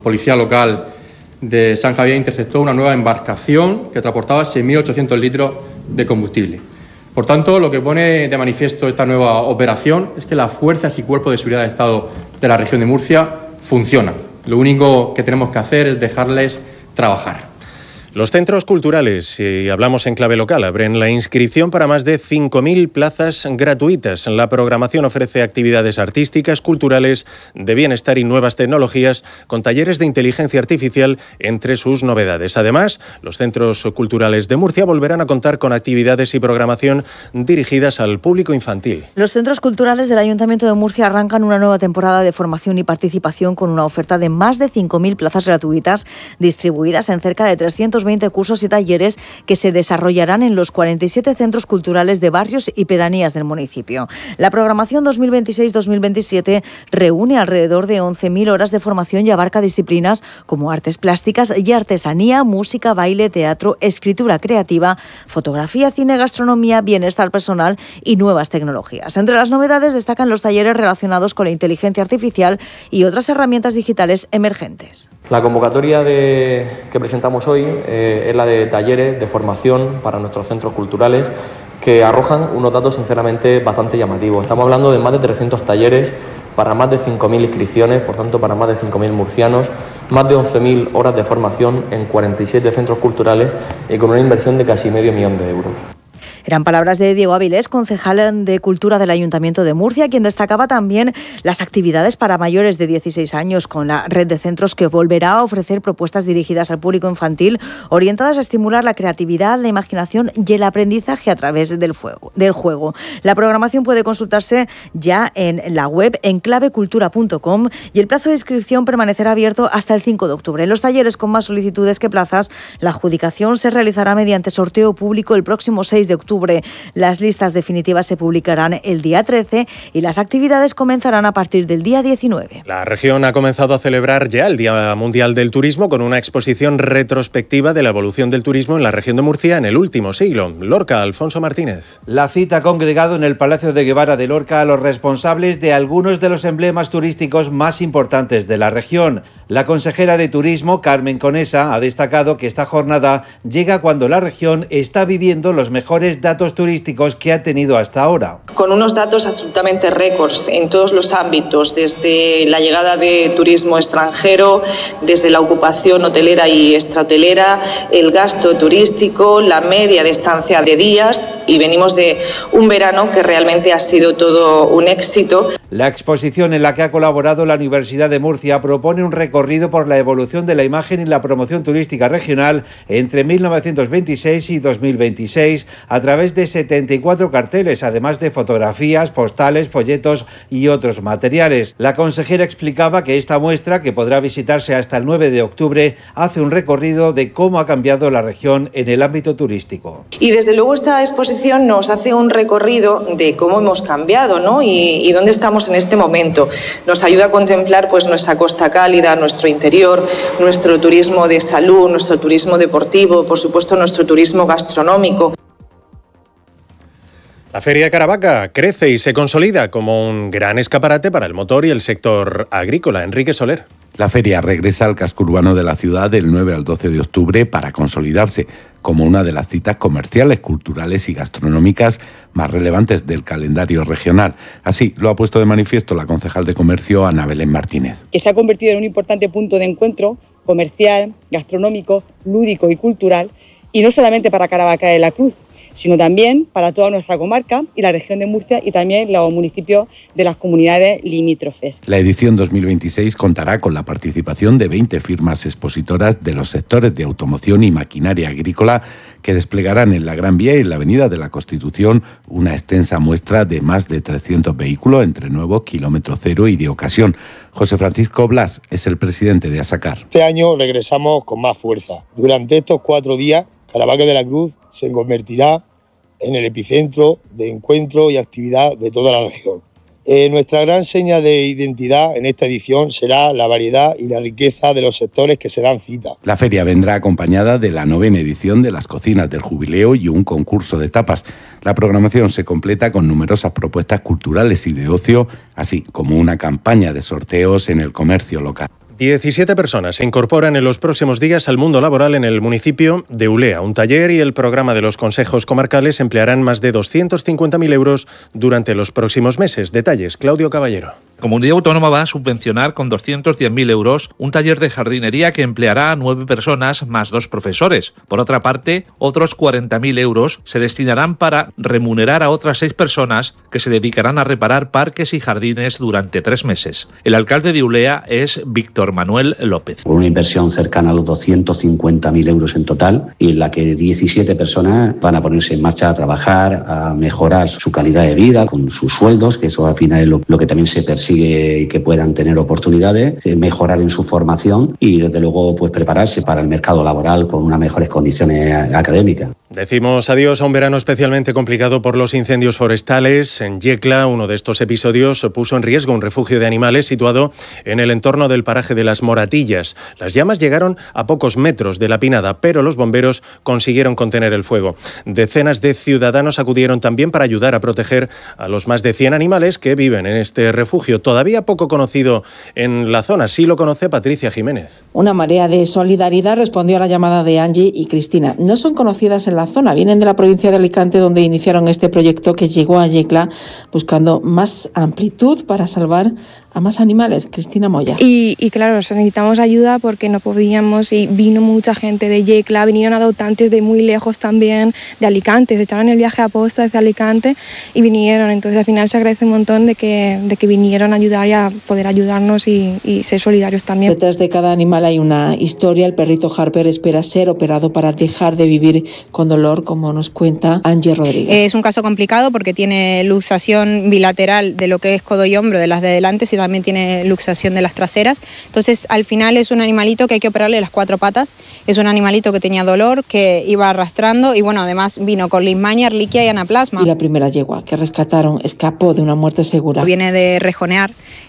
Policía local de San Javier interceptó una nueva embarcación que transportaba 6.800 litros de combustible. Por tanto, lo que pone de manifiesto esta nueva operación es que las fuerzas y cuerpos de seguridad del Estado de la región de Murcia funcionan. Lo único que tenemos que hacer es dejarles trabajar. Los centros culturales, si hablamos en clave local, abren la inscripción para más de 5.000 plazas gratuitas. La programación ofrece actividades artísticas, culturales, de bienestar y nuevas tecnologías, con talleres de inteligencia artificial entre sus novedades. Además, los centros culturales de Murcia volverán a contar con actividades y programación dirigidas al público infantil. Los centros culturales del Ayuntamiento de Murcia arrancan una nueva temporada de formación y participación con una oferta de más de 5.000 plazas gratuitas distribuidas en cerca de 320 cursos y talleres que se desarrollarán en los 47 centros culturales de barrios y pedanías del municipio. La programación 2026-2027 reúne alrededor de 11.000 horas de formación y abarca disciplinas como artes plásticas y artesanía, música, baile, teatro, escritura creativa, fotografía, cine, gastronomía, bienestar personal y nuevas tecnologías. Entre las novedades destacan los talleres relacionados con la inteligencia artificial y otras herramientas digitales emergentes. La convocatoria que presentamos hoy es la de talleres de formación para nuestros centros culturales que arrojan unos datos sinceramente bastante llamativos. Estamos hablando de más de 300 talleres para más de 5.000 inscripciones, por tanto para más de 5.000 murcianos, más de 11.000 horas de formación en 47 centros culturales y con una inversión de casi medio millón de euros. Eran palabras de Diego Avilés, concejal de Cultura del Ayuntamiento de Murcia, quien destacaba también las actividades para mayores de 16 años con la red de centros que volverá a ofrecer propuestas dirigidas al público infantil, orientadas a estimular la creatividad, la imaginación y el aprendizaje a través del juego. La programación puede consultarse ya en la web enclavecultura.com y el plazo de inscripción permanecerá abierto hasta el 5 de octubre. En los talleres con más solicitudes que plazas, la adjudicación se realizará mediante sorteo público el próximo 6 de octubre. Las listas definitivas se publicarán el día 13 y las actividades comenzarán a partir del día 19. La región ha comenzado a celebrar ya el Día Mundial del Turismo con una exposición retrospectiva de la evolución del turismo en la región de Murcia en el último siglo. Lorca, Alfonso Martínez. La cita ha congregado en el Palacio de Guevara de Lorca a los responsables de algunos de los emblemas turísticos más importantes de la región. La consejera de Turismo, Carmen Conesa, ha destacado que esta jornada llega cuando la región está viviendo los mejores datos turísticos que ha tenido hasta ahora. Con unos datos absolutamente récords en todos los ámbitos, desde la llegada de turismo extranjero, desde la ocupación hotelera y extrahotelera, el gasto turístico, la media de estancia de días, y venimos de un verano que realmente ha sido todo un éxito. La exposición en la que ha colaborado la Universidad de Murcia propone un recorrido por la evolución de la imagen y la promoción turística regional entre 1926 y 2026 a través de 74 carteles, además de fotografías, postales, folletos y otros materiales. La consejera explicaba que esta muestra, que podrá visitarse hasta el 9 de octubre, hace un recorrido de cómo ha cambiado la región en el ámbito turístico. Y desde luego esta exposición nos hace un recorrido de cómo hemos cambiado, ¿no? y dónde estamos en este momento. Nos ayuda a contemplar pues nuestra costa cálida, nuestro interior, nuestro turismo de salud, nuestro turismo deportivo, por supuesto nuestro turismo gastronómico. La Feria Caravaca crece y se consolida como un gran escaparate para el motor y el sector agrícola. Enrique Soler. La feria regresa al casco urbano de la ciudad del 9 al 12 de octubre para consolidarse como una de las citas comerciales, culturales y gastronómicas más relevantes del calendario regional. Así lo ha puesto de manifiesto la concejal de Comercio, Ana Belén Martínez. Que se ha convertido en un importante punto de encuentro comercial, gastronómico, lúdico y cultural, y no solamente para Caravaca de la Cruz, sino también para toda nuestra comarca y la región de Murcia y también los municipios de las comunidades limítrofes. La edición 2026 contará con la participación de 20 firmas expositoras de los sectores de automoción y maquinaria agrícola que desplegarán en la Gran Vía y en la Avenida de la Constitución una extensa muestra de más de 300 vehículos entre nuevos, kilómetro cero y de ocasión. José Francisco Blas es el presidente de ASACAR. Este año regresamos con más fuerza. Durante estos 4 días, Caravaca de la Cruz se convertirá en el epicentro de encuentro y actividad de toda la región. Nuestra gran seña de identidad en esta edición será la variedad y la riqueza de los sectores que se dan cita. La feria vendrá acompañada de la 9ª edición de las Cocinas del Jubileo y un concurso de tapas. La programación se completa con numerosas propuestas culturales y de ocio, así como una campaña de sorteos en el comercio local. 17 personas se incorporan en los próximos días al mundo laboral en el municipio de Ulea. Un taller y el programa de los consejos comarcales emplearán más de 250.000 euros durante los próximos meses. Detalles, Claudio Caballero. La Comunidad Autónoma va a subvencionar con 210.000 euros un taller de jardinería que empleará a 9 personas más 2 profesores. Por otra parte, otros 40.000 euros se destinarán para remunerar a otras 6 personas que se dedicarán a reparar parques y jardines durante 3 meses. El alcalde de Ulea es Víctor Manuel López. Una inversión cercana a los 250.000 euros en total, y en la que 17 personas van a ponerse en marcha a trabajar, a mejorar su calidad de vida con sus sueldos, que eso al final es lo que también se persigue, y que puedan tener oportunidades, mejorar en su formación y desde luego pues prepararse para el mercado laboral con unas mejores condiciones académicas. Decimos adiós a un verano especialmente complicado por los incendios forestales. En Yecla, uno de estos episodios puso en riesgo un refugio de animales situado en el entorno del paraje de Las Moratillas. Las llamas llegaron a pocos metros de la pinada, pero los bomberos consiguieron contener el fuego. Decenas de ciudadanos acudieron también para ayudar a proteger a los más de 100 animales que viven en este refugio, todavía poco conocido en la zona. Sí lo conoce Patricia Jiménez. Una marea de solidaridad respondió a la llamada de Angie y Cristina. No son conocidas en la zona, vienen de la provincia de Alicante, donde iniciaron este proyecto que llegó a Yecla buscando más amplitud para salvar a más animales. Cristina Moya. Y claro, necesitamos ayuda porque no podíamos, y vino mucha gente de Yecla, vinieron adoptantes de muy lejos también, de Alicante, se echaron el viaje a posta desde Alicante y vinieron. Entonces al final se agradece un montón de que vinieron a ayudar y a poder ayudarnos y ser solidarios también. Detrás de cada animal hay una historia. El perrito Harper espera ser operado para dejar de vivir con dolor, como nos cuenta Angie Rodríguez. Es un caso complicado porque tiene luxación bilateral de lo que es codo y hombro de las de delante, y también tiene luxación de las traseras. Entonces al final es un animalito que hay que operarle las 4 patas. Es un animalito que tenía dolor, que iba arrastrando y bueno, además vino con lismaña, arliquia y anaplasma. Y la primera yegua que rescataron escapó de una muerte segura. Viene de rejonear,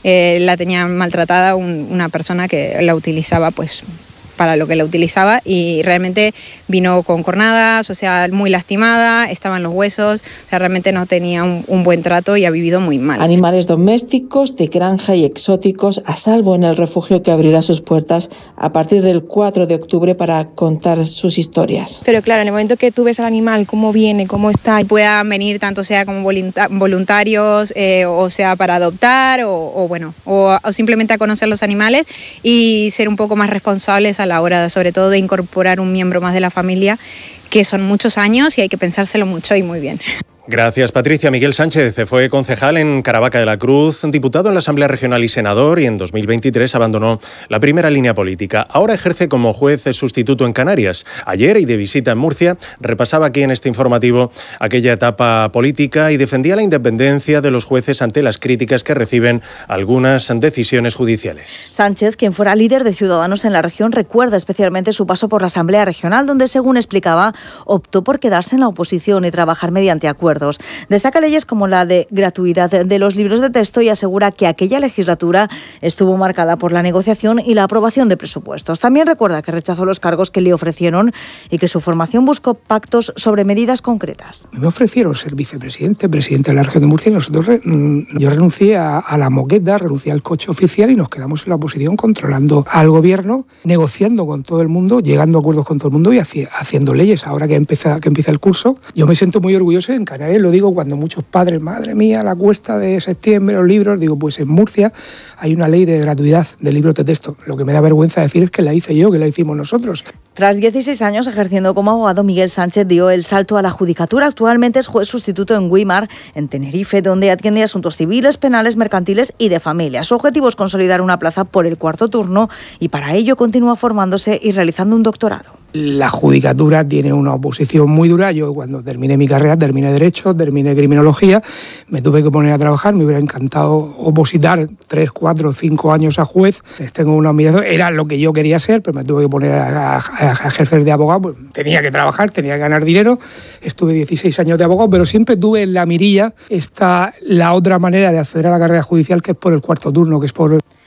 la tenía maltratada una persona que la utilizaba pues para lo que la utilizaba, y realmente vino con cornadas, o sea, muy lastimada, estaban los huesos, o sea, realmente no tenía un buen trato y ha vivido muy mal. Animales domésticos, de granja y exóticos a salvo en el refugio, que abrirá sus puertas a partir del 4 de octubre para contar sus historias. Pero claro, en el momento que tú ves al animal, cómo viene, cómo está, puedan venir tanto sea como voluntarios, o sea para adoptar, o simplemente a conocer los animales y ser un poco más responsables a la hora, sobre todo, de incorporar un miembro más de la familia, que son muchos años y hay que pensárselo mucho y muy bien. Gracias, Patricia. Miguel Sánchez fue concejal en Caravaca de la Cruz, diputado en la Asamblea Regional y senador, y en 2023 abandonó la primera línea política. Ahora ejerce como juez sustituto en Canarias. Ayer, y de visita en Murcia, repasaba aquí en este informativo aquella etapa política y defendía la independencia de los jueces ante las críticas que reciben algunas decisiones judiciales. Sánchez, quien fuera líder de Ciudadanos en la región, recuerda especialmente su paso por la Asamblea Regional, donde, según explicaba, optó por quedarse en la oposición y trabajar mediante acuerdos. Destaca leyes como la de gratuidad de los libros de texto y asegura que aquella legislatura estuvo marcada por la negociación y la aprobación de presupuestos. También recuerda que rechazó los cargos que le ofrecieron y que su formación buscó pactos sobre medidas concretas. Me ofrecieron ser vicepresidente, presidente de la región de Murcia, y nosotros yo renuncié a la moqueta, renuncié al coche oficial y nos quedamos en la oposición controlando al gobierno, negociando con todo el mundo, llegando a acuerdos con todo el mundo y haciendo leyes. Ahora que empieza el curso, yo me siento muy orgulloso. En Canarias lo digo cuando muchos padres, madre mía, la cuesta de septiembre, los libros, digo, pues en Murcia hay una ley de gratuidad de libros de texto. Lo que me da vergüenza decir es que la hice yo, que la hicimos nosotros. Tras 16 años ejerciendo como abogado, Miguel Sánchez dio el salto a la judicatura. Actualmente es juez sustituto en Güímar, en Tenerife, donde atiende asuntos civiles, penales, mercantiles y de familia. Su objetivo es consolidar una plaza por el 4º turno y para ello continúa formándose y realizando un doctorado. La judicatura tiene una oposición muy dura. Yo cuando terminé mi carrera, terminé Derecho, terminé Criminología, me tuve que poner a trabajar, me hubiera encantado opositar 3, 4, 5 años a juez. Tengo una admiración, era lo que yo quería ser, pero me tuve que poner a ejercer de abogado. Pues tenía que trabajar, tenía que ganar dinero, estuve 16 años de abogado, pero siempre tuve en la mirilla la otra manera de acceder a la carrera judicial, que es por el 4º turno, que es por...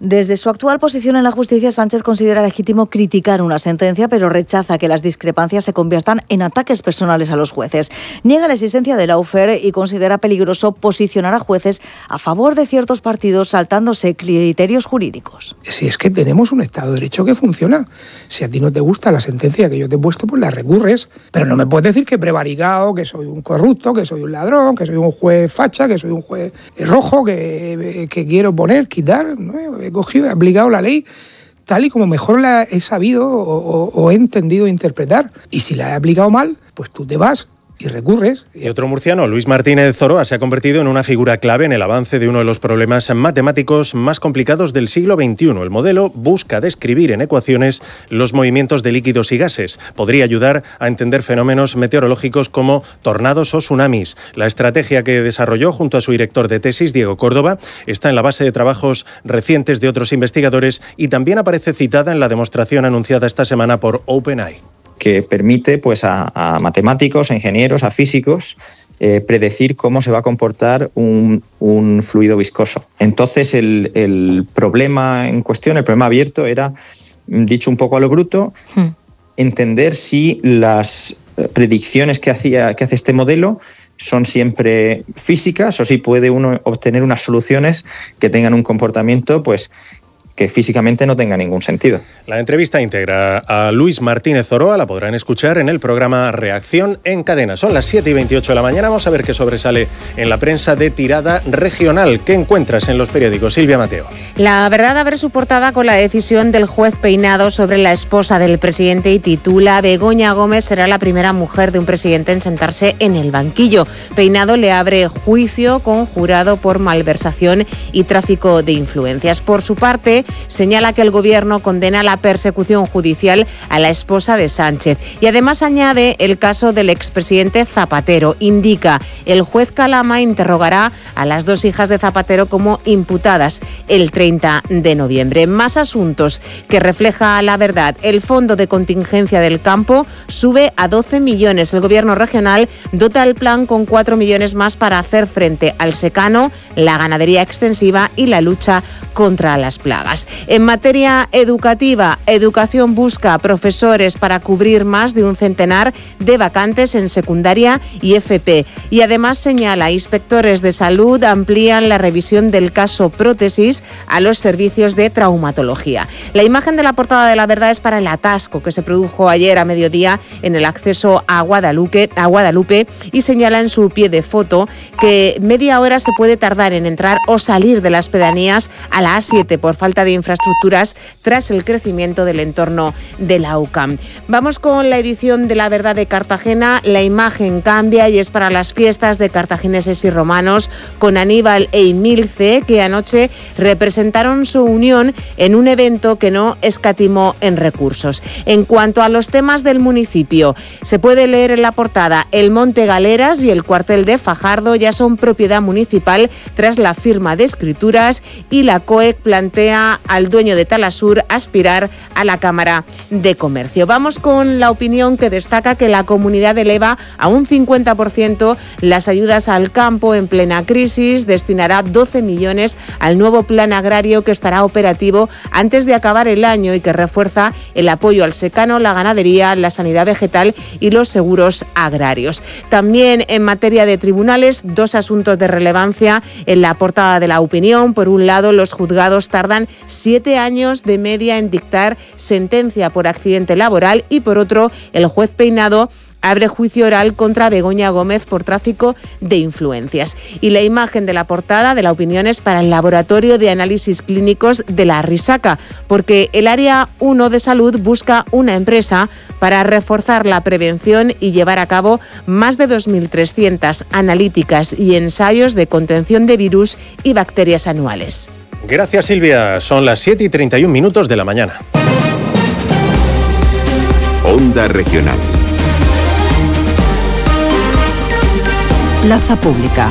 Desde su actual posición en la justicia, Sánchez considera legítimo criticar una sentencia, pero rechaza que las discrepancias se conviertan en ataques personales a los jueces. Niega la existencia del lawfare y considera peligroso posicionar a jueces a favor de ciertos partidos saltándose criterios jurídicos. Si es que tenemos un Estado de Derecho que funciona. Si a ti no te gusta la sentencia que yo te he puesto, pues la recurres. Pero no me puedes decir que he prevaricado, que soy un corrupto, que soy un ladrón, que soy un juez facha, que soy un juez rojo, que quiero quitar, ¿no? He cogido, he aplicado la ley tal y como mejor la he sabido o he entendido interpretar. Y si la he aplicado mal, pues tú te vas y recurres. Y otro murciano, Luis Martínez Zoroa, se ha convertido en una figura clave en el avance de uno de los problemas matemáticos más complicados del siglo XXI. El modelo busca describir en ecuaciones los movimientos de líquidos y gases. Podría ayudar a entender fenómenos meteorológicos como tornados o tsunamis. La estrategia que desarrolló junto a su director de tesis, Diego Córdoba, está en la base de trabajos recientes de otros investigadores y también aparece citada en la demostración anunciada esta semana por OpenAI, que permite pues, a matemáticos, a ingenieros, a físicos, predecir cómo se va a comportar un fluido viscoso. Entonces, el problema en cuestión, el problema abierto, era, dicho un poco a lo bruto, entender si las predicciones que hace este modelo son siempre físicas o si puede uno obtener unas soluciones que tengan un comportamiento pues que físicamente no tenga ningún sentido. La entrevista íntegra a Luis Martínez Zoroa la podrán escuchar en el programa Reacción en Cadena. Son las 7:28 de la mañana. Vamos a ver qué sobresale en la prensa de tirada regional. ¿Qué encuentras en los periódicos, Silvia Mateo? La Verdad abre su portada con la decisión del juez Peinado sobre la esposa del presidente y titula: Begoña Gómez será la primera mujer de un presidente en sentarse en el banquillo. Peinado le abre juicio conjurado por malversación y tráfico de influencias. Por su parte, señala que el Gobierno condena la persecución judicial a la esposa de Sánchez y además añade el caso del expresidente Zapatero. Indica: el juez Calama interrogará a las dos hijas de Zapatero como imputadas el 30 de noviembre. Más asuntos que refleja La Verdad. El fondo de contingencia del campo sube a 12 millones. El Gobierno regional dota el plan con 4 millones más para hacer frente al secano, la ganadería extensiva y la lucha contra las plagas. En materia educativa, Educación busca profesores para cubrir más de un centenar de vacantes en secundaria y FP. Y además señala: inspectores de salud amplían la revisión del caso Prótesis a los servicios de traumatología. La imagen de la portada de La Verdad es para el atasco que se produjo ayer a mediodía en el acceso a Guadalupe y señala en su pie de foto que media hora se puede tardar en entrar o salir de las pedanías a la A7 por falta de infraestructuras tras el crecimiento del entorno de la UCAM. Vamos con la edición de La Verdad de Cartagena. La imagen cambia y es para las fiestas de cartagineses y romanos, con Aníbal e Imilce, que anoche representaron su unión en un evento que no escatimó en recursos. En cuanto a los temas del municipio, se puede leer en la portada: el Monte Galeras y el cuartel de Fajardo ya son propiedad municipal tras la firma de escrituras, y la COEC plantea al dueño de Talasur aspirar a la Cámara de Comercio. Vamos con La Opinión, que destaca que la comunidad eleva a un 50% las ayudas al campo en plena crisis. Destinará 12 millones al nuevo plan agrario que estará operativo antes de acabar el año y que refuerza el apoyo al secano, la ganadería, la sanidad vegetal y los seguros agrarios. También en materia de tribunales, dos asuntos de relevancia en la portada de La Opinión. Por un lado, los juzgados tardan 7 años de media en dictar sentencia por accidente laboral, y por otro, el juez Peinado abre juicio oral contra Begoña Gómez por tráfico de influencias. Y la imagen de la portada de La Opinión es para el Laboratorio de Análisis Clínicos de la Risaca, porque el Área 1 de Salud busca una empresa para reforzar la prevención y llevar a cabo más de 2.300 analíticas y ensayos de contención de virus y bacterias anuales. Gracias, Silvia. Son las 7:31 de la mañana. Onda Regional. Plaza Pública.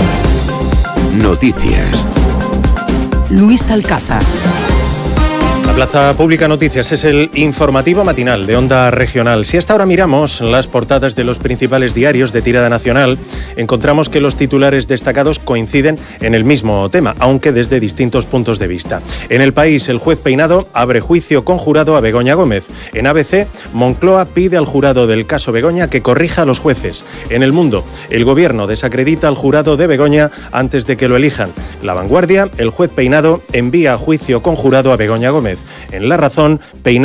Noticias. Luis Alcázar. La Plaza Pública Noticias es el informativo matinal de Onda Regional. Si hasta ahora miramos las portadas de los principales diarios de tirada nacional, encontramos que los titulares destacados coinciden en el mismo tema, aunque desde distintos puntos de vista. En El País, el juez Peinado abre juicio conjurado a Begoña Gómez. En ABC, Moncloa pide al jurado del caso Begoña que corrija a los jueces. En El Mundo, el gobierno desacredita al jurado de Begoña antes de que lo elijan. La Vanguardia, el juez Peinado envía a juicio conjurado a Begoña Gómez. En La Razón, Peinado